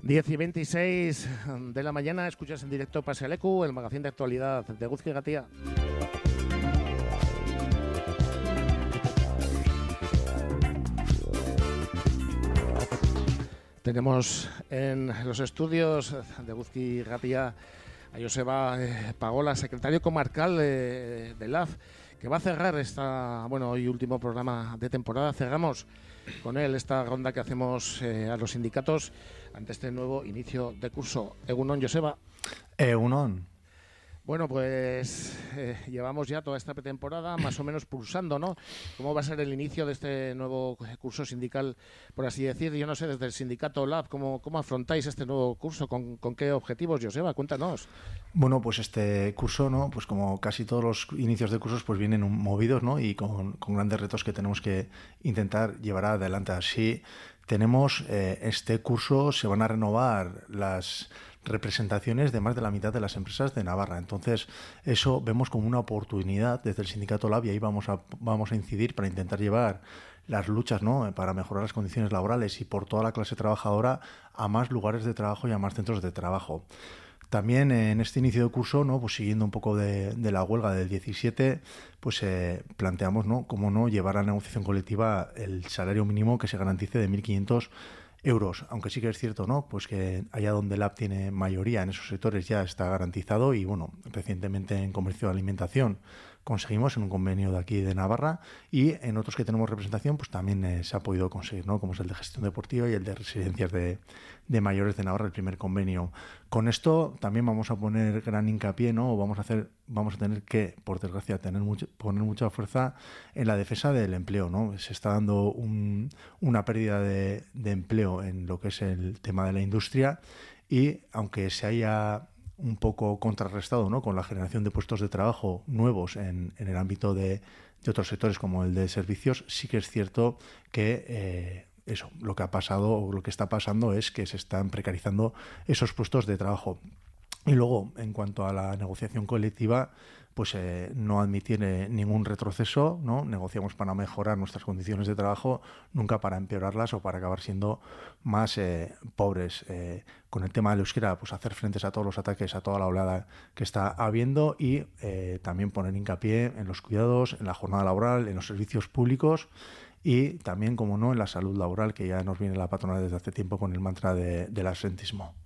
10:26 de la mañana, escuchas en directo Pase al EQ, el magazín de actualidad de Eguzki Ratia. Tenemos en los estudios de Eguzki Ratia a Joseba Pagola, secretario comarcal de LAF, que va a cerrar hoy último programa de temporada. Cerramos con él esta ronda que hacemos a los sindicatos ante este nuevo inicio de curso. Egunon, Joseba. Egunon. Bueno, pues llevamos ya toda esta pretemporada más o menos pulsando, ¿no? ¿Cómo va a ser el inicio de este nuevo curso sindical, por así decir? Yo no sé, desde el sindicato LAB, ¿cómo afrontáis este nuevo curso? ¿Con qué objetivos, Joseba? Cuéntanos. Bueno, pues este curso, ¿no? Pues como casi todos los inicios de cursos, pues vienen movidos, ¿no? Y con grandes retos que tenemos que intentar llevar adelante. Así tenemos este curso, se van a renovar las representaciones de más de la mitad de las empresas de Navarra. Entonces, eso vemos como una oportunidad desde el sindicato LAB y ahí vamos a incidir para intentar llevar las luchas, ¿no? Para mejorar las condiciones laborales y por toda la clase trabajadora a más lugares de trabajo y a más centros de trabajo. También en este inicio de curso, ¿no? Pues siguiendo un poco de la huelga del 17, pues planteamos, ¿no? Cómo no llevar a la negociación colectiva el salario mínimo que se garantice de 1.500 euros, aunque sí que es cierto, ¿no? Pues que allá donde LAB tiene mayoría en esos sectores ya está garantizado y bueno, recientemente en comercio de alimentación conseguimos en un convenio de aquí de Navarra y en otros que tenemos representación pues también se ha podido conseguir, ¿no? Como es el de gestión deportiva y el de residencias de mayores de Navarra, el primer convenio. Con esto también vamos a poner gran hincapié, ¿no? Vamos a tener que, por desgracia, poner mucha fuerza en la defensa del empleo, ¿no? Se está dando una pérdida de empleo en lo que es el tema de la industria y aunque se haya un poco contrarrestado, ¿no? Con la generación de puestos de trabajo nuevos en el ámbito de otros sectores como el de servicios, sí que es cierto que lo que ha pasado o lo que está pasando es que se están precarizando esos puestos de trabajo. Y luego, en cuanto a la negociación colectiva, pues no admitir ningún retroceso, ¿no? Negociamos para mejorar nuestras condiciones de trabajo, nunca para empeorarlas o para acabar siendo más pobres. Con el tema del euskera, pues hacer frentes a todos los ataques, a toda la oleada que está habiendo y también poner hincapié en los cuidados, en la jornada laboral, en los servicios públicos y también, como no, en la salud laboral, que ya nos viene la patronal desde hace tiempo con el mantra del absentismo.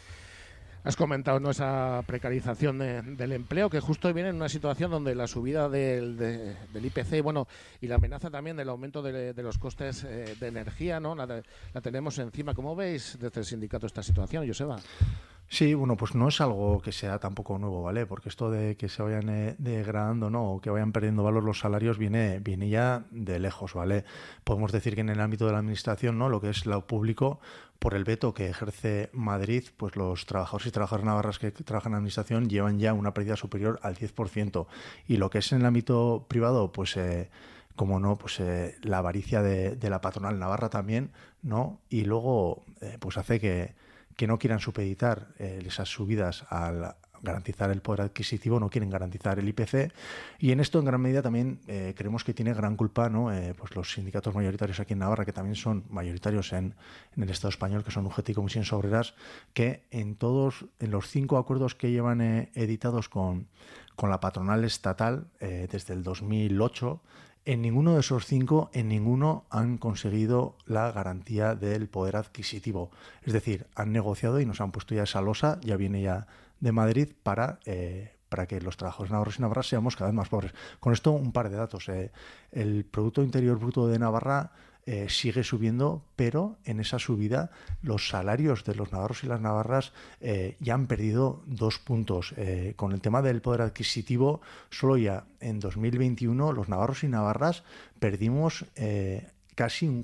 Has comentado, ¿no?, esa precarización del empleo, que justo viene en una situación donde la subida del IPC y la amenaza también del aumento de los costes de energía, ¿no? La tenemos encima. ¿Cómo veis desde el sindicato esta situación, Joseba? Sí, bueno, pues no es algo que sea tampoco nuevo, ¿vale? Porque esto de que se vayan degradando, ¿no? O que vayan perdiendo valor los salarios viene ya de lejos, ¿vale? Podemos decir que en el ámbito de la administración, ¿no? Lo que es lo público, por el veto que ejerce Madrid, pues los trabajadores y trabajadoras navarras que trabajan en la administración llevan ya una pérdida superior al 10%. Y lo que es en el ámbito privado, pues como no, pues la avaricia de la patronal navarra también, ¿no? Y luego pues hace que no quieran supeditar esas subidas al garantizar el poder adquisitivo, no quieren garantizar el IPC, y en esto en gran medida también creemos que tiene gran culpa, ¿no? Pues los sindicatos mayoritarios aquí en Navarra, que también son mayoritarios en el Estado español, que son UGT y Comisiones Obreras, que en los 5 acuerdos que llevan editados con la patronal estatal desde el 2008, en ninguno de esos 5, han conseguido la garantía del poder adquisitivo. Es decir, han negociado y nos han puesto ya esa losa, ya viene ya de Madrid, para que los trabajadores navarros y navarras seamos cada vez más pobres. Con esto, un par de datos. El Producto Interior Bruto de Navarra sigue subiendo, pero en esa subida los salarios de los navarros y las navarras ya han perdido 2 puntos. Con el tema del poder adquisitivo, solo ya en 2021 los navarros y navarras perdimos casi un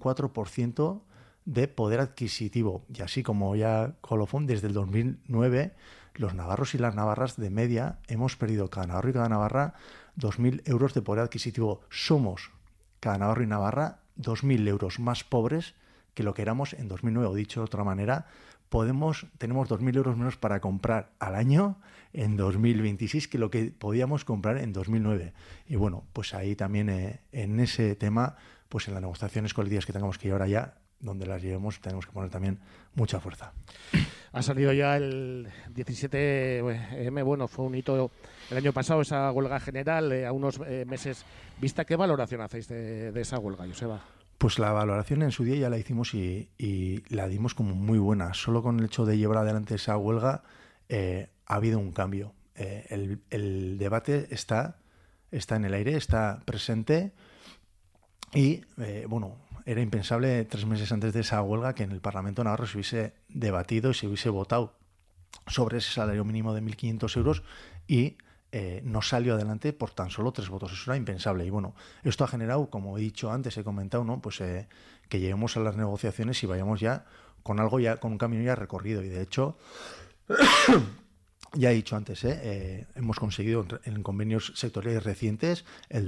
4% de poder adquisitivo. Y así como ya colofón, desde el 2009 los navarros y las navarras de media hemos perdido cada navarro y cada navarra 2.000 euros de poder adquisitivo. Somos, cada navarro y navarra, 2.000 euros más pobres que lo que éramos en 2009. O dicho de otra manera, tenemos 2.000 euros menos para comprar al año en 2026 que lo que podíamos comprar en 2009. Y bueno, pues ahí también en ese tema, pues en las negociaciones colectivas que tengamos que llevar allá, donde las llevemos tenemos que poner también mucha fuerza. Ha salido ya el 17M, bueno, fue un hito el año pasado esa huelga general, a unos meses vista. ¿Qué valoración hacéis de esa huelga, Joseba? Pues la valoración en su día ya la hicimos y la dimos como muy buena. Solo con el hecho de llevar adelante esa huelga ha habido un cambio. El debate está en el aire, está presente y, bueno, era impensable 3 meses antes de esa huelga que en el Parlamento navarro se hubiese debatido y se hubiese votado sobre ese salario mínimo de 1.500 euros y no salió adelante por tan solo 3 votos. Eso era impensable. Y bueno, esto ha generado, como he dicho antes, he comentado, ¿no? Pues que lleguemos a las negociaciones y vayamos ya con algo, ya con un camino ya recorrido. Y de hecho, ya he dicho antes, hemos conseguido en convenios sectoriales recientes el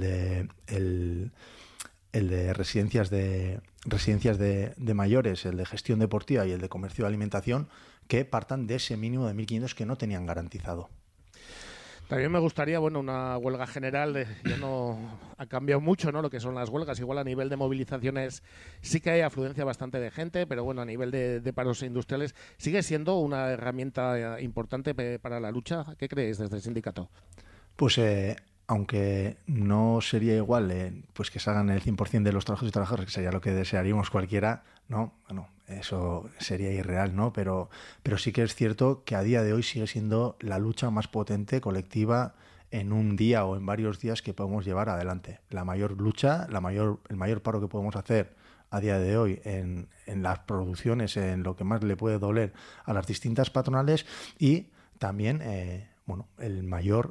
de residencias de mayores, el de gestión deportiva y el de comercio de alimentación, que partan de ese mínimo de 1.500 que no tenían garantizado. También me gustaría, bueno, una huelga general, ya no ha cambiado mucho, ¿no? Lo que son las huelgas, igual a nivel de movilizaciones sí que hay afluencia bastante de gente, pero bueno, a nivel de paros industriales sigue siendo una herramienta importante para la lucha. ¿Qué creéis desde el sindicato? Pues aunque no sería igual pues que salgan el 100% de los trabajos y trabajadoras, que sería lo que desearíamos cualquiera, ¿no? Bueno, eso sería irreal, ¿no? Pero sí que es cierto que a día de hoy sigue siendo la lucha más potente, colectiva, en un día o en varios días que podemos llevar adelante. La mayor lucha, el mayor paro que podemos hacer a día de hoy en las producciones, en lo que más le puede doler a las distintas patronales y también, bueno, el mayor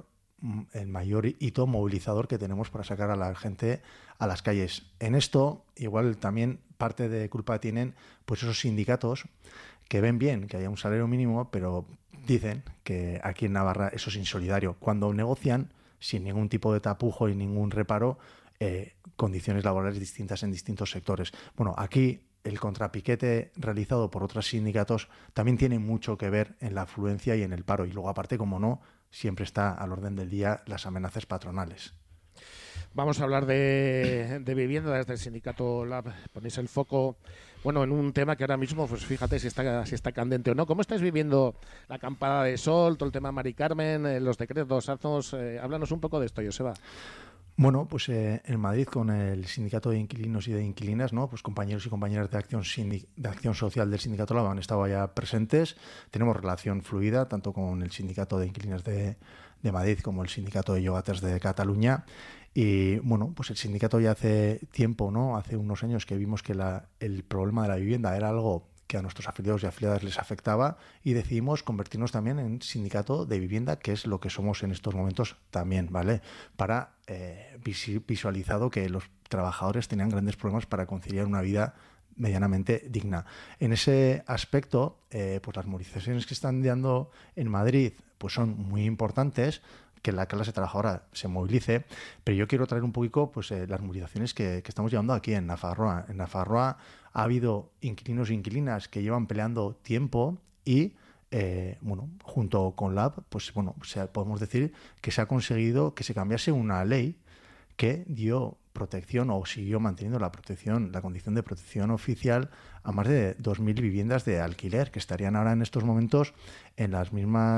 hito movilizador que tenemos para sacar a la gente a las calles. En esto, igual también parte de culpa tienen pues esos sindicatos que ven bien que haya un salario mínimo, pero dicen que aquí en Navarra eso es insolidario. Cuando negocian sin ningún tipo de tapujo y ningún reparo, condiciones laborales distintas en distintos sectores. Bueno, aquí el contrapiquete realizado por otros sindicatos también tiene mucho que ver en la afluencia y en el paro. Y luego, aparte, como no, siempre está al orden del día las amenazas patronales. Vamos a hablar de vivienda desde el sindicato LAB. Ponéis el foco, bueno, en un tema que ahora mismo, pues fíjate si está candente o no. ¿Cómo estáis viviendo la acampada de sol, todo el tema Mari Carmen, los decretos, AZOS? Háblanos un poco de esto, Joseba. Bueno, pues en Madrid con el sindicato de inquilinos y de inquilinas, ¿no? Pues compañeros y compañeras de acción social del sindicato LAB han estado ya presentes. Tenemos relación fluida tanto con el sindicato de inquilinas de Madrid como el sindicato de llogateres de Cataluña. Y bueno, pues el sindicato ya hace tiempo, ¿no? Hace unos años que vimos que el problema de la vivienda era algo que a nuestros afiliados y afiliadas les afectaba y decidimos convertirnos también en sindicato de vivienda, que es lo que somos en estos momentos también, ¿vale? Para visualizado que los trabajadores tenían grandes problemas para conciliar una vida medianamente digna. En ese aspecto, pues las movilizaciones que están dando en Madrid pues son muy importantes, que la clase trabajadora se movilice, pero yo quiero traer un poquito pues, las movilizaciones que estamos llevando aquí en Nafarroa. En Nafarroa ha habido inquilinos e inquilinas que llevan peleando tiempo y bueno, junto con LAB, pues bueno, podemos decir que se ha conseguido que se cambiase una ley que dio protección o siguió manteniendo la condición de protección oficial a más de 2.000 viviendas de alquiler que estarían ahora en estos momentos en los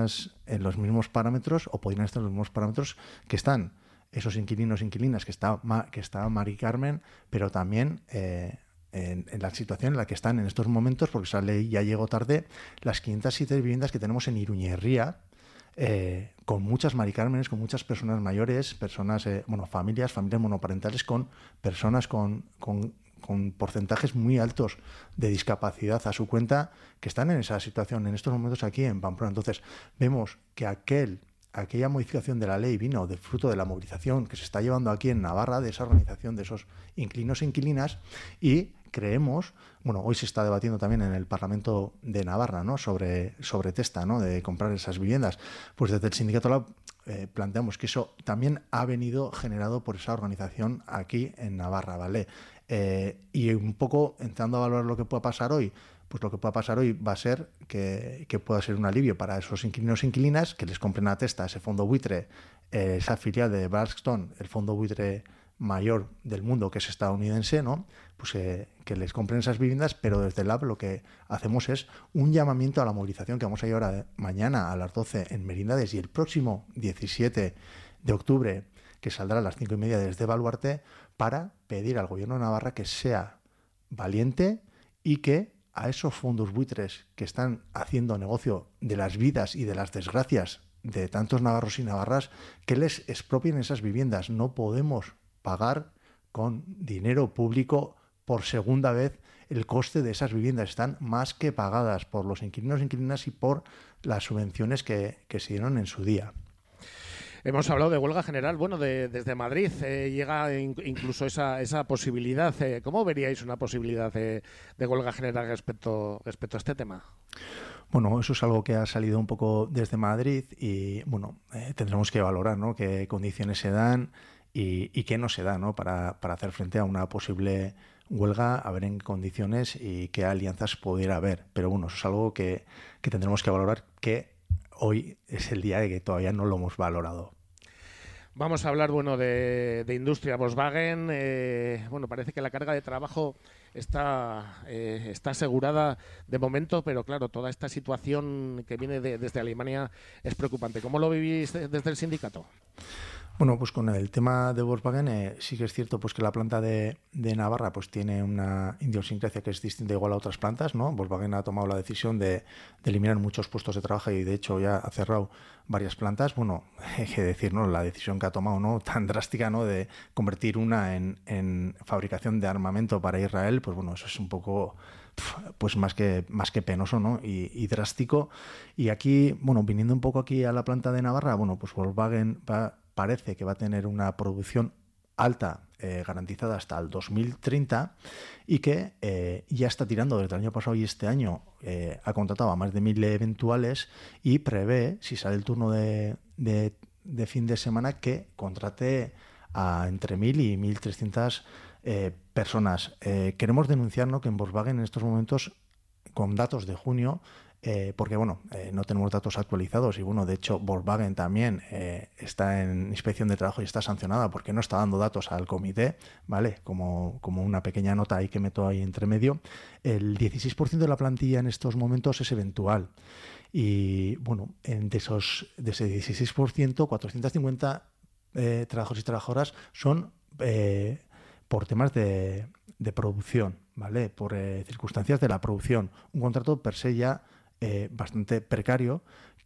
mismos parámetros o podrían estar en los mismos parámetros que están esos inquilinos e inquilinas que está Mari Carmen, pero también en la situación en la que están en estos momentos, porque esa ley ya llegó tarde, las 507 viviendas que tenemos en Iruñerría, con muchas Mari Cármenes, con muchas personas mayores, familias monoparentales, con personas con porcentajes muy altos de discapacidad a su cuenta, que están en esa situación en estos momentos aquí en Pamplona. Entonces, vemos que aquella modificación de la ley vino de fruto de la movilización que se está llevando aquí en Navarra, de esa organización de esos inquilinos e inquilinas, y creemos, bueno, hoy se está debatiendo también en el Parlamento de Navarra, ¿no? sobre Testa, ¿no? De comprar esas viviendas. Pues desde el sindicato LAB planteamos que eso también ha venido generado por esa organización aquí en Navarra, ¿vale? Y un poco entrando a valorar lo que pueda pasar hoy, pues lo que pueda pasar hoy va a ser que pueda ser un alivio para esos inquilinos e inquilinas que les compren a Testa ese fondo buitre, esa filial de Blackstone, el fondo buitre mayor del mundo, que es estadounidense, ¿no? Pues que les compren esas viviendas, pero desde el Lab lo que hacemos es un llamamiento a la movilización que vamos a llevar mañana a las 12 en Merindades y el próximo 17 de octubre, que saldrá a las 5:30 desde Baluarte, para pedir al Gobierno de Navarra que sea valiente y que a esos fondos buitres que están haciendo negocio de las vidas y de las desgracias de tantos navarros y navarras, que les expropien esas viviendas. No podemos pagar con dinero público por segunda vez el coste de esas viviendas. Están más que pagadas por los inquilinos e inquilinas y por las subvenciones que se dieron en su día. Hemos hablado de huelga general. Bueno, desde Madrid llega incluso esa posibilidad. ¿Cómo veríais una posibilidad de huelga general respecto a este tema? Bueno, eso es algo que ha salido un poco desde Madrid y bueno, tendremos que valorar, ¿no?, qué condiciones se dan y qué no se da, ¿no?, para hacer frente a una posible huelga, a ver en qué condiciones y qué alianzas pudiera haber. Pero bueno, eso es algo que tendremos que valorar, que hoy es el día de que todavía no lo hemos valorado. Vamos a hablar, bueno, de industria. Volkswagen, bueno, parece que la carga de trabajo está asegurada de momento, pero claro, toda esta situación que viene desde Alemania es preocupante. ¿Cómo lo vivís desde el sindicato? Bueno, pues con el tema de Volkswagen sí que es cierto pues que la planta de Navarra pues tiene una idiosincrasia que es distinta igual a otras plantas, ¿no? Volkswagen ha tomado la decisión de eliminar muchos puestos de trabajo y de hecho ya ha cerrado varias plantas. Bueno, hay que decir, ¿no?, la decisión que ha tomado, ¿no?, tan drástica, ¿no?, de convertir una en fabricación de armamento para Israel, pues bueno, eso es un poco pues más que penoso, ¿no?, y drástico. Y aquí, bueno, viniendo un poco aquí a la planta de Navarra, bueno, pues Volkswagen parece que va a tener una producción alta garantizada hasta el 2030 y que ya está tirando desde el año pasado y este año ha contratado a más de 1.000 eventuales y prevé, si sale el turno de fin de semana, que contrate a entre 1.000 y 1.300 personas. Queremos denunciar, ¿no?, que en Volkswagen en estos momentos, con datos de junio, porque bueno, no tenemos datos actualizados y bueno, de hecho Volkswagen también está en inspección de trabajo y está sancionada porque no está dando datos al comité, ¿vale? Como una pequeña nota ahí que meto ahí entre medio. El 16% de la plantilla en estos momentos es eventual y bueno, de ese 16%, 450 trabajadores y trabajadoras son por temas de producción, ¿vale? Por circunstancias de la producción. Un contrato per se ya bastante precario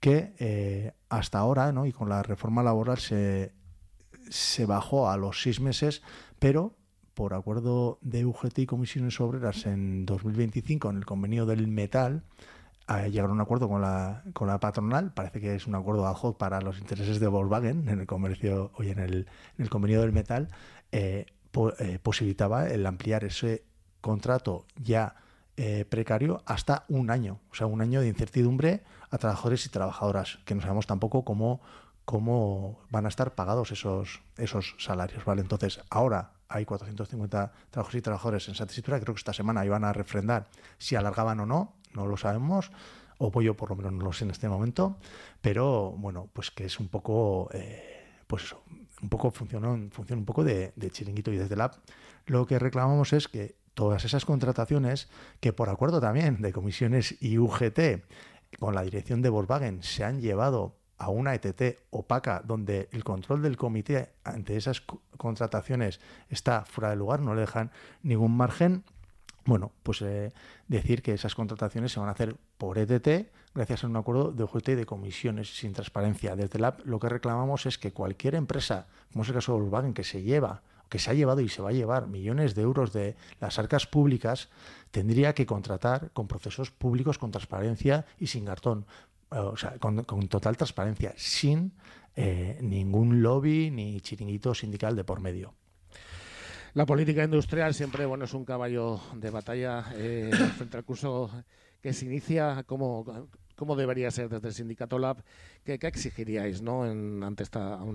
que hasta ahora, ¿no?, y con la reforma laboral se bajó a los 6 meses, pero por acuerdo de UGT y comisiones obreras en 2025 en el convenio del metal llegaron a un acuerdo con la patronal. Parece que es un acuerdo ad hoc para los intereses de Volkswagen en el comercio, hoy en el convenio del metal, posibilitaba el ampliar ese contrato ya precario hasta un año, o sea, un año de incertidumbre a trabajadores y trabajadoras, que no sabemos tampoco cómo van a estar pagados esos salarios, ¿vale? Entonces, ahora hay 450 trabajadores y trabajadores en esa tesitura. Creo que esta semana iban a refrendar si alargaban o no lo sabemos, o yo por lo menos no lo sé en este momento, pero bueno, pues que es un poco, pues eso, un poco funciona un poco de chiringuito. Y desde la lo que reclamamos es que todas esas contrataciones, que por acuerdo también de comisiones y UGT con la dirección de Volkswagen se han llevado a una ETT opaca, donde el control del comité ante esas contrataciones está fuera de lugar, no le dejan ningún margen. Bueno, pues decir que esas contrataciones se van a hacer por ETT gracias a un acuerdo de UGT y de comisiones sin transparencia. Desde la lo que reclamamos es que cualquier empresa, como es el caso de Volkswagen, que se ha llevado y se va a llevar millones de euros de las arcas públicas, tendría que contratar con procesos públicos, con transparencia y sin cartón. O sea, con total transparencia, sin ningún lobby ni chiringuito sindical de por medio. La política industrial siempre, bueno, es un caballo de batalla frente al curso que se inicia. ¿Cómo debería ser desde el sindicato Lab? ¿Qué exigiríais, ¿no?, ante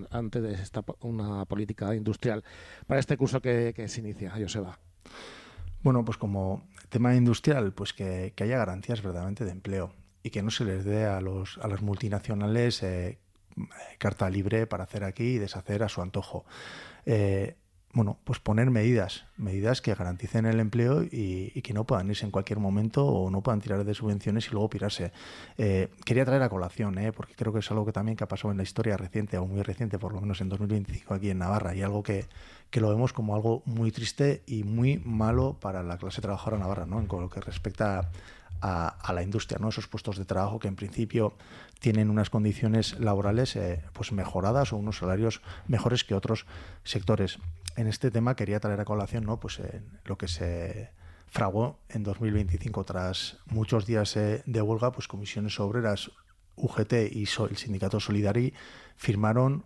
una política industrial para este curso que se inicia, Joseba? Bueno, pues como tema industrial, pues que haya garantías verdaderamente de empleo y que no se les dé a las multinacionales carta libre para hacer aquí y deshacer a su antojo. bueno, pues poner medidas que garanticen el empleo y que no puedan irse en cualquier momento o no puedan tirar de subvenciones y luego pirarse. Quería traer a colación, porque creo que es algo que también que ha pasado en la historia reciente o muy reciente, por lo menos en 2025 aquí en Navarra, y algo que lo vemos como algo muy triste y muy malo para la clase trabajadora navarra, ¿no? En lo que respecta a la industria, ¿no? Esos puestos de trabajo que en principio tienen unas condiciones laborales pues mejoradas o unos salarios mejores que otros sectores. En este tema quería traer a colación, ¿no? Pues lo que se fraguó en 2025 tras muchos días de huelga, pues comisiones obreras, UGT y el sindicato Solidari firmaron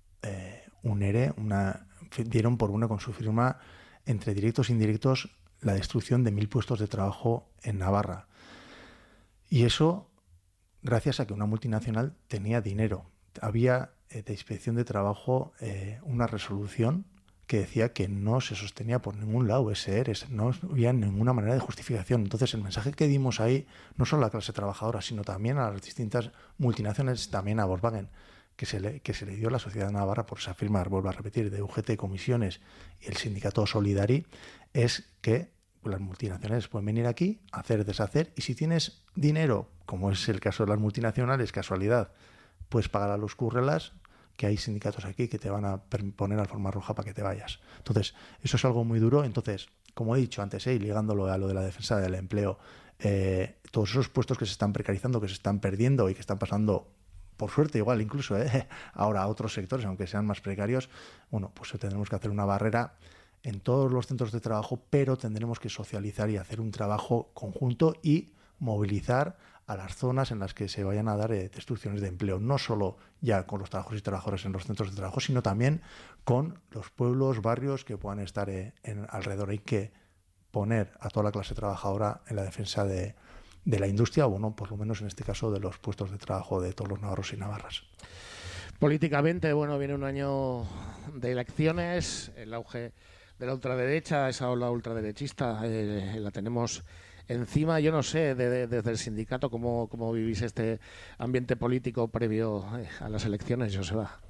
un ERE, dieron por una con su firma entre directos e indirectos la destrucción de 1.000 puestos de trabajo en Navarra. Y eso gracias a que una multinacional tenía dinero. Había de Inspección de Trabajo una resolución que decía que no se sostenía por ningún lado ese ERE, no había ninguna manera de justificación. Entonces el mensaje que dimos ahí, no solo a la clase trabajadora, sino también a las distintas multinacionales, también a Volkswagen, que se le dio a la sociedad navarra por esa firma, vuelvo a repetir, de UGT, comisiones y el sindicato Solidari, es que las multinacionales pueden venir aquí, hacer, deshacer, y si tienes dinero, como es el caso de las multinacionales, casualidad, puedes pagar a los currelas, que hay sindicatos aquí que te van a poner alforma roja para que te vayas. Entonces, eso es algo muy duro. Entonces, como he dicho antes, y ligándolo a lo de la defensa del empleo, todos esos puestos que se están precarizando, que se están perdiendo y que están pasando, por suerte igual incluso, ahora a otros sectores, aunque sean más precarios, bueno, pues tendremos que hacer una barrera en todos los centros de trabajo, pero tendremos que socializar y hacer un trabajo conjunto y movilizar a las zonas en las que se vayan a dar destrucciones de empleo, no solo ya con los trabajadores y trabajadoras en los centros de trabajo, sino también con los pueblos, barrios que puedan estar alrededor. Hay que poner a toda la clase trabajadora en la defensa de la industria, o bueno, por lo menos en este caso de los puestos de trabajo de todos los navarros y navarras. Políticamente, bueno, viene un año de elecciones, el auge de la ultraderecha, esa ola ultraderechista, la tenemos encima. Yo no sé, desde el sindicato, cómo vivís este ambiente político previo a las elecciones, Joseba.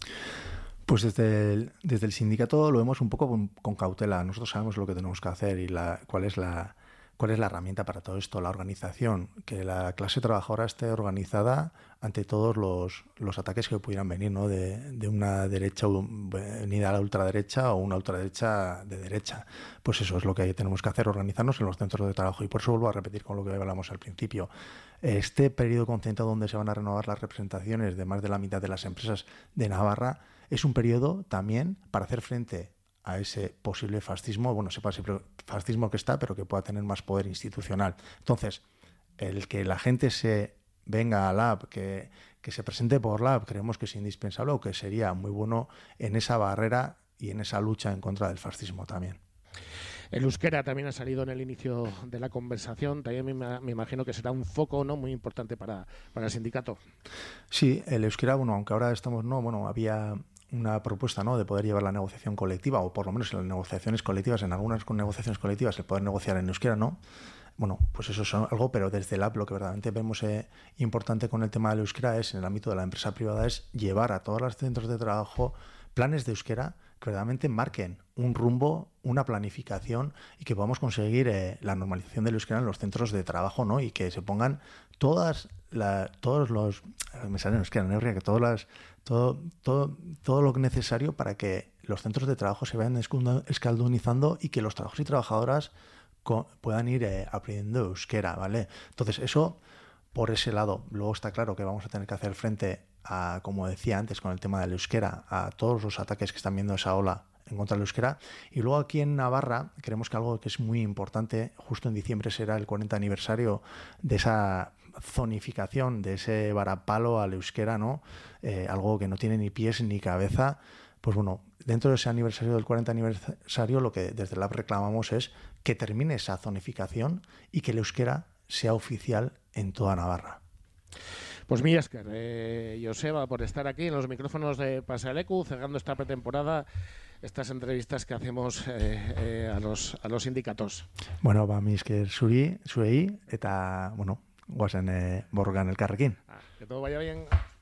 Pues desde el sindicato lo vemos un poco con cautela. Nosotros sabemos lo que tenemos que hacer y cuál es la herramienta para todo esto, la organización, que la clase trabajadora esté organizada ante todos los ataques que pudieran venir, ¿no? de una derecha unida a la ultraderecha o una ultraderecha de derecha. Pues eso es lo que tenemos que hacer, organizarnos en los centros de trabajo. Y por eso vuelvo a repetir con lo que hablamos al principio. Este periodo concentrado donde se van a renovar las representaciones de más de la mitad de las empresas de Navarra es un periodo también para hacer frente a ese posible fascismo, bueno, ese posible fascismo que está, pero que pueda tener más poder institucional. Entonces, el que la gente se venga a LAB, que se presente por LAB, creemos que es indispensable o que sería muy bueno en esa barrera y en esa lucha en contra del fascismo también. El euskera también ha salido en el inicio de la conversación. También me imagino que será un foco, ¿no?, muy importante para el sindicato. Sí, el euskera, bueno, aunque ahora estamos, había una propuesta, ¿no?, de poder llevar la negociación colectiva, o por lo menos en las negociaciones colectivas, en algunas negociaciones colectivas, el poder negociar en euskera, ¿no? Bueno, pues eso es algo, pero desde el AP lo que verdaderamente vemos importante con el tema del euskera es, en el ámbito de la empresa privada, es llevar a todos los centros de trabajo planes de euskera que verdaderamente marquen un rumbo, una planificación y que podamos conseguir la normalización del euskera en los centros de trabajo, ¿no? Y que se pongan todos los, me sale en euskera, ¿no? Que todo lo necesario para que los centros de trabajo se vayan escaldunizando y que los trabajadores y trabajadoras puedan ir aprendiendo euskera, ¿vale? Entonces, eso por ese lado. Luego está claro que vamos a tener que hacer frente a, como decía antes, con el tema del euskera, a todos los ataques que están viendo esa ola en contra del euskera. Y luego aquí en Navarra creemos que algo que es muy importante, justo en diciembre será el 40 aniversario de esa zonificación, de ese varapalo al euskera, ¿no? Algo que no tiene ni pies ni cabeza. Pues bueno, dentro de ese aniversario del 40 aniversario, lo que desde la reclamamos es que termine esa zonificación y que el euskera sea oficial en toda Navarra. Pues mil esker, Joseba, por estar aquí en los micrófonos de Pasealeku, cerrando esta pretemporada, estas entrevistas que hacemos a los sindicatos. Bueno, ba, mil esker zuei, eta, bueno, guazen borrokan elkarrekin. Que todo vaya bien.